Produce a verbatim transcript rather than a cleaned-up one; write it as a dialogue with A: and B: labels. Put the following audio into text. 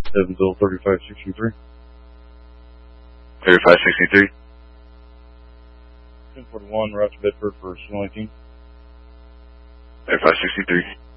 A: Evansville thirty-five sixty-three.
B: thirty-five sixty-three.
A: ten forty-one, route to Bedford for Swellington.
B: thirty-five sixty-three.